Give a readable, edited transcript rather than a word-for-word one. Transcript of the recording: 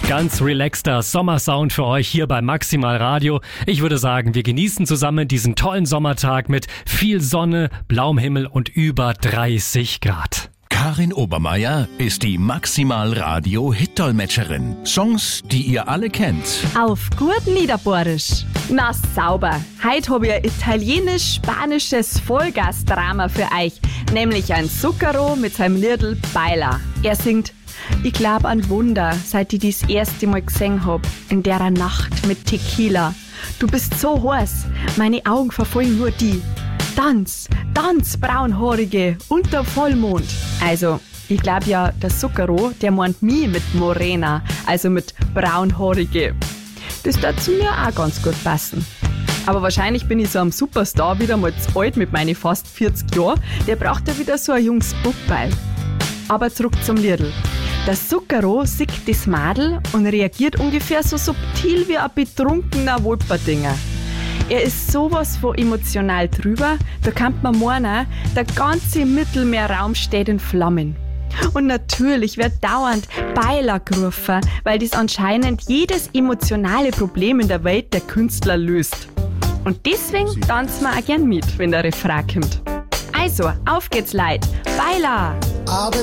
Ganz relaxter Sommersound für euch hier bei Maximal Radio. Ich würde sagen, wir genießen zusammen diesen tollen Sommertag mit viel Sonne, blauem Himmel und über 30 Grad. Karin Obermeier ist die Maximal Radio Hit-Dolmetscherin. Songs, die ihr alle kennt. Auf gut Niederbohrisch. Na sauber. Heute habe ich ein italienisch-spanisches Vollgas-Drama für euch. Nämlich ein Zucchero mit seinem Liedl Baila. Er singt: Ich glaub an Wunder, seit ich das erste Mal gesehen hab, in der Nacht mit Tequila. Du bist so heiß, meine Augen verfolgen nur die. Tanz, tanz, braunhaarige, unter Vollmond. Also, ich glaub ja, der Zucchero, der meint mich mit Morena, also mit braunhaarige. Das darf zu mir auch ganz gut passen. Aber wahrscheinlich bin ich so am Superstar wieder mal zu alt mit meinen fast 40 Jahren. Der braucht ja wieder so ein junges Bubbeil. Aber zurück zum Liedl. Der Zucchero sieht das Madel und reagiert ungefähr so subtil wie ein betrunkener Wolperdinger. Er ist sowas von emotional drüber, da kann man meinen, der ganze Mittelmeerraum steht in Flammen. Und natürlich wird dauernd Baila gerufen, weil das anscheinend jedes emotionale Problem in der Welt der Künstler löst. Und deswegen tanzen wir auch gern mit, wenn der Refrain kommt. Also, auf geht's, Leute! Baila!